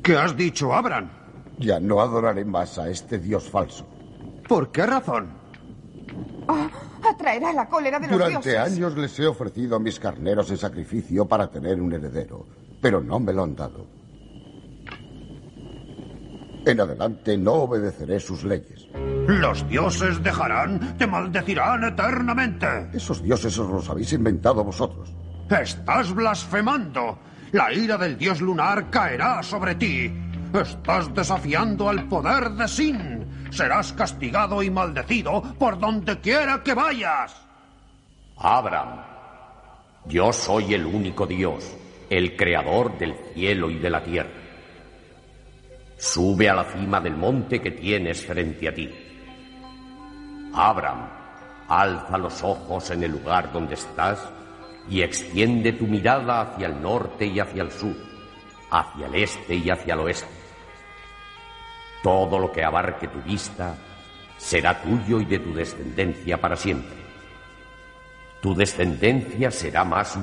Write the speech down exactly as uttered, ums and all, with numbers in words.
¿Qué has dicho, Abraham? Ya no adoraré más a este dios falso. ¿Por qué razón? Oh, atraerá la cólera de los Durante dioses. años les he ofrecido mis carneros en sacrificio para tener un heredero, pero no me lo han dado. En adelante no obedeceré sus leyes. Los dioses dejarán, te maldecirán eternamente. Esos dioses os los habéis inventado vosotros. Estás blasfemando. La ira del dios lunar caerá sobre ti. Estás desafiando al poder de Sin. Serás castigado y maldecido por donde quiera que vayas. Abraham, yo soy el único Dios, el creador del cielo y de la tierra. Sube a la cima del monte que tienes frente a ti. Abraham, alza los ojos en el lugar donde estás y extiende tu mirada hacia el norte y hacia el sur, hacia el este y hacia el oeste. Todo lo que abarque tu vista será tuyo y de tu descendencia para siempre. Tu descendencia será más